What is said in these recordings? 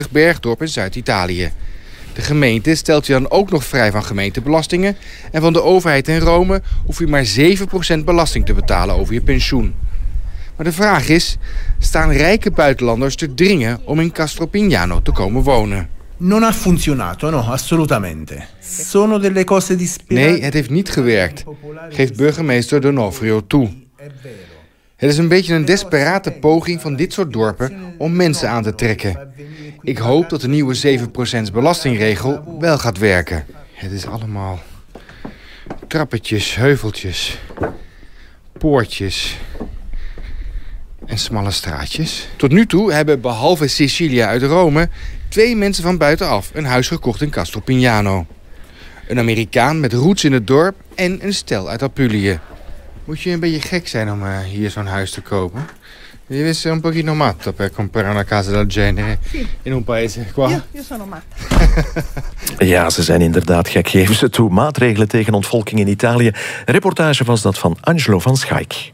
bergdorp in Zuid-Italië. De gemeente stelt je dan ook nog vrij van gemeentebelastingen. En van de overheid in Rome hoef je maar 7% belasting te betalen over je pensioen. Maar de vraag is, staan rijke buitenlanders te dringen om in Castropignano te komen wonen? Non ha funzionato, no, assolutamente. Sono delle cose disperate. Nee, het heeft niet gewerkt, geeft burgemeester D'Onofrio toe. Het is een beetje een desperate poging van dit soort dorpen om mensen aan te trekken. Ik hoop dat de nieuwe 7% belastingregel wel gaat werken. Het is allemaal trappetjes, heuveltjes, poortjes en smalle straatjes. Tot nu toe hebben behalve Cecilia uit Rome 2 mensen van buitenaf een huis gekocht in Castropignano. Een Amerikaan met roots in het dorp en een stel uit Apulië. Moet je een beetje gek zijn om hier zo'n huis te kopen? Devi essere un pochino matto per comprare una casa del genere in un paese qua. Io sono matta. Ja, ze zijn inderdaad gek. Geven ze toe. Maatregelen tegen ontvolking in Italië. Een reportage was dat van Angelo van Schaik.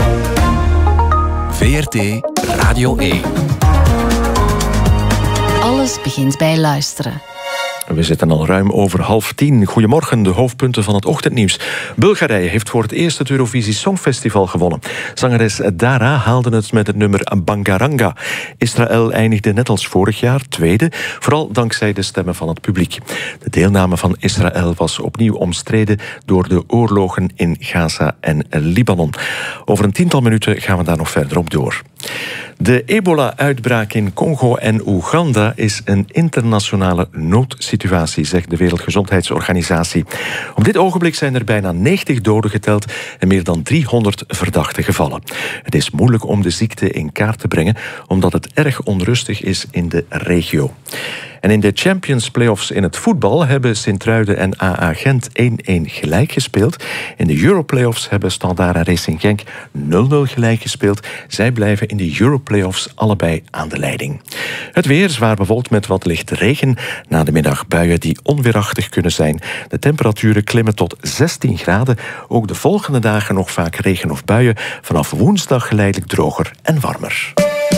VRT Radio 1. Alles begint bij luisteren. We zitten al ruim over 9:30. Goedemorgen, de hoofdpunten van het ochtendnieuws. Bulgarije heeft voor het eerst het Eurovisie Songfestival gewonnen. Zangeres Dara haalde het met het nummer Bangaranga. Israël eindigde net als vorig jaar tweede, vooral dankzij de stemmen van het publiek. De deelname van Israël was opnieuw omstreden door de oorlogen in Gaza en Libanon. Over een 10-tal minuten gaan we daar nog verder op door. De ebola-uitbraak in Congo en Oeganda is een internationale noodsituatie, zegt de Wereldgezondheidsorganisatie. Op dit ogenblik zijn er bijna 90 doden geteld en meer dan 300 verdachte gevallen. Het is moeilijk om de ziekte in kaart te brengen, omdat het erg onrustig is in de regio. En in de Champions Playoffs in het voetbal hebben Sint-Truiden en AA Gent 1-1 gelijk gespeeld. In de Europlayoffs hebben Standaard en Racing Genk 0-0 gelijk gespeeld. Zij blijven in de Europlayoffs allebei aan de leiding. Het weer zwaar bewolkt met wat lichte regen. Na de middag buien die onweerachtig kunnen zijn. De temperaturen klimmen tot 16 graden. Ook de volgende dagen nog vaak regen of buien. Vanaf woensdag geleidelijk droger en warmer.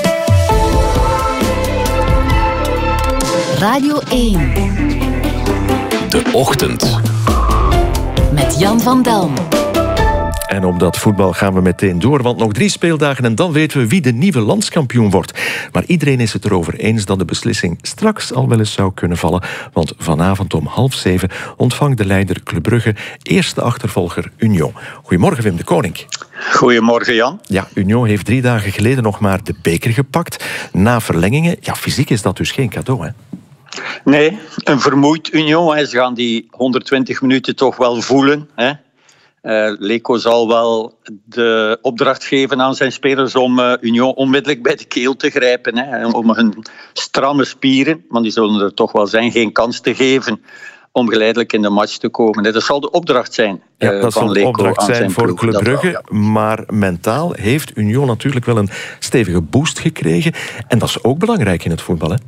Radio 1. De Ochtend. Met Jan van Delm. En op dat voetbal gaan we meteen door, want nog 3 speeldagen en dan weten we wie de nieuwe landskampioen wordt. Maar iedereen is het erover eens dat de beslissing straks al wel eens zou kunnen vallen, want vanavond om 6:30 ontvangt de leider Club Brugge eerste achtervolger Union. Goedemorgen Wim de Koning. Goedemorgen Jan. Ja, Union heeft 3 dagen geleden nog maar de beker gepakt. Na verlengingen, ja, fysiek is dat dus geen cadeau, hè? Nee, een vermoeid Union. Ze gaan die 120 minuten toch wel voelen, hè. Leco zal wel de opdracht geven aan zijn spelers om Union onmiddellijk bij de keel te grijpen. Hè, om hun stramme spieren, want die zullen er toch wel zijn, geen kans te geven om geleidelijk in de match te komen. Dat zal de opdracht zijn dat van zal de Leco opdracht aan zijn zijn voor ploeg. Club Brugge. Wel, ja. Maar mentaal heeft Union natuurlijk wel een stevige boost gekregen. En dat is ook belangrijk in het voetbal, hè?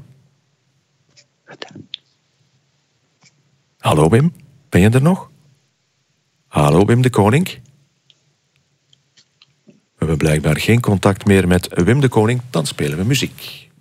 Hallo Wim, ben je er nog? Hallo Wim de Koning. We hebben blijkbaar geen contact meer met Wim de Koning. Dan spelen we muziek.